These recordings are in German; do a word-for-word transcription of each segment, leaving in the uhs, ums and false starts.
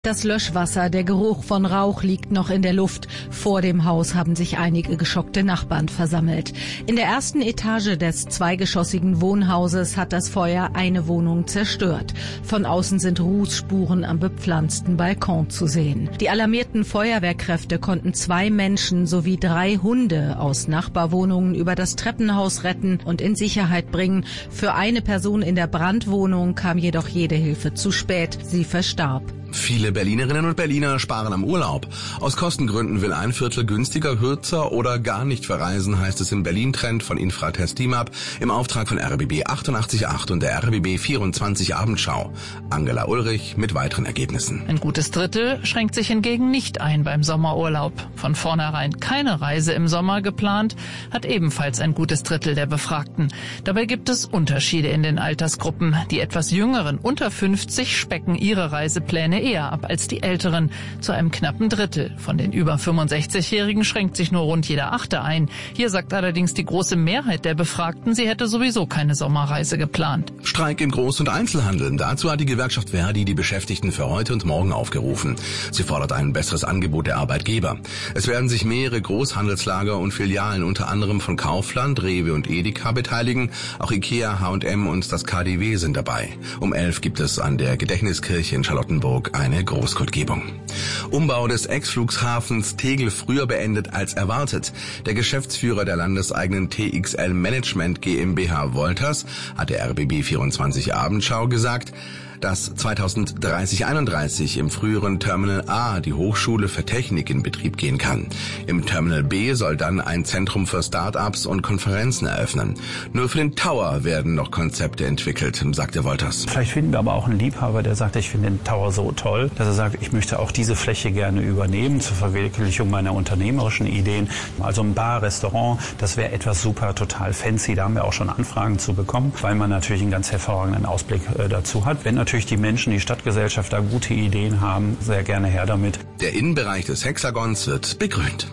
Das Löschwasser, der Geruch von Rauch liegt noch in der Luft. Vor dem Haus haben sich einige geschockte Nachbarn versammelt. In der ersten Etage des zweigeschossigen Wohnhauses hat das Feuer eine Wohnung zerstört. Von außen sind Rußspuren am bepflanzten Balkon zu sehen. Die alarmierten Feuerwehrkräfte konnten zwei Menschen sowie drei Hunde aus Nachbarwohnungen über das Treppenhaus retten und in Sicherheit bringen. Für eine Person in der Brandwohnung kam jedoch jede Hilfe zu spät. Sie verstarb. Viele Berlinerinnen und Berliner sparen am Urlaub. Aus Kostengründen will ein Viertel günstiger, kürzer oder gar nicht verreisen, heißt es im Berlin-Trend von Infratest Team-Up im Auftrag von R B B achtundachtzig Komma acht und der R B B vierundzwanzig Abendschau. Angela Ulrich mit weiteren Ergebnissen. Ein gutes Drittel schränkt sich hingegen nicht ein beim Sommerurlaub. Von vornherein keine Reise im Sommer geplant, hat ebenfalls ein gutes Drittel der Befragten. Dabei gibt es Unterschiede in den Altersgruppen. Die etwas jüngeren unter fünfzig specken ihre Reisepläne eher ab als die Älteren, zu einem knappen Drittel. Von den über fünfundsechzigjährigen schränkt sich nur rund jeder Achte ein. Hier sagt allerdings die große Mehrheit der Befragten, sie hätte sowieso keine Sommerreise geplant. Streik im Groß- und Einzelhandel. Dazu hat die Gewerkschaft Verdi die Beschäftigten für heute und morgen aufgerufen. Sie fordert ein besseres Angebot der Arbeitgeber. Es werden sich mehrere Großhandelslager und Filialen unter anderem von Kaufland, Rewe und Edeka beteiligen. Auch Ikea, H und M und das K D W sind dabei. Um elf gibt es an der Gedächtniskirche in Charlottenburg eine Großkundgebung. Umbau des Ex-Flugshafens Tegel früher beendet als erwartet. Der Geschäftsführer der landeseigenen T X L Management GmbH Wolters hat der R B B vierundzwanzig Abendschau gesagt, dass zweitausenddreißig einunddreißig im früheren Terminal A die Hochschule für Technik in Betrieb gehen kann. Im Terminal B soll dann ein Zentrum für Start-ups und Konferenzen eröffnen. Nur für den Tower werden noch Konzepte entwickelt, sagte Wolters. Vielleicht finden wir aber auch einen Liebhaber, der sagt, ich finde den Tower so toll, dass er sagt, ich möchte auch diese Fläche gerne übernehmen zur Verwirklichung meiner unternehmerischen Ideen. Also ein Bar, Restaurant, das wäre etwas super, total fancy. Da haben wir auch schon Anfragen zu bekommen, weil man natürlich einen ganz hervorragenden Ausblick äh, dazu hat. Wenn natürlich die Menschen, die Stadtgesellschaft da gute Ideen haben, sehr gerne her damit. Der Innenbereich des Hexagons wird begrünt.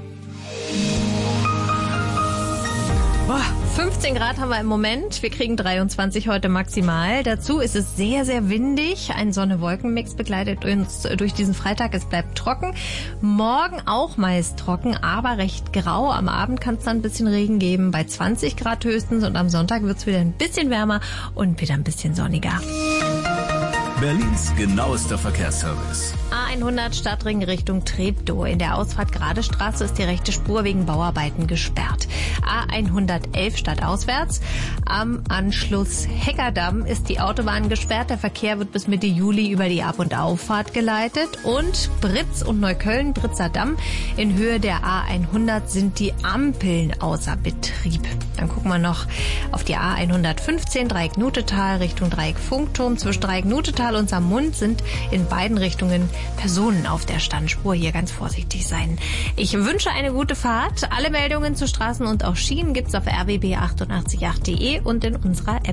Boah, fünfzehn Grad haben wir im Moment. Wir kriegen dreiundzwanzig heute maximal. Dazu ist es sehr, sehr windig. Ein Sonne-Wolken-Mix begleitet uns durch diesen Freitag. Es bleibt trocken. Morgen auch meist trocken, aber recht grau. Am Abend kann es dann ein bisschen Regen geben, bei zwanzig Grad höchstens. Und am Sonntag wird es wieder ein bisschen wärmer und wieder ein bisschen sonniger. Berlins genauester Verkehrsservice. A hundert Stadtring Richtung Treptow. In der Ausfahrt Gradestraße ist die rechte Spur wegen Bauarbeiten gesperrt. A hundertelf stadtauswärts. Am Anschluss Heckerdamm ist die Autobahn gesperrt. Der Verkehr wird bis Mitte Juli über die Ab- und Auffahrt geleitet. Und Britz und Neukölln, Britzer Damm. In Höhe der A hundert sind die Ampeln außer Betrieb. Dann gucken wir noch auf die A hundertfünfzehn Dreieck-Nutetal Richtung Dreieck-Funkturm. Zwischen Dreieck-Nutetal und Saarmund sind in beiden Richtungen Personen auf der Standspur. Hier ganz vorsichtig sein. Ich wünsche eine gute Fahrt. Alle Meldungen zu Straßen und auch Schienen gibt's auf r b b achtundachtzig Komma acht punkt de und in unserer App.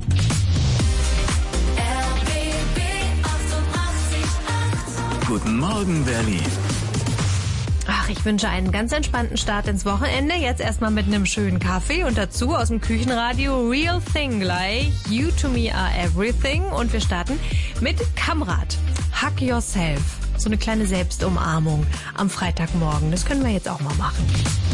R B B achtundachtzig Komma acht. Guten Morgen, Berlin. Ach, ich wünsche einen ganz entspannten Start ins Wochenende. Jetzt erstmal mit einem schönen Kaffee und dazu aus dem Küchenradio Real Thing gleich. You to me are everything. Und wir starten mit Kamrat. Hug yourself. So eine kleine Selbstumarmung am Freitagmorgen. Das können wir jetzt auch mal machen.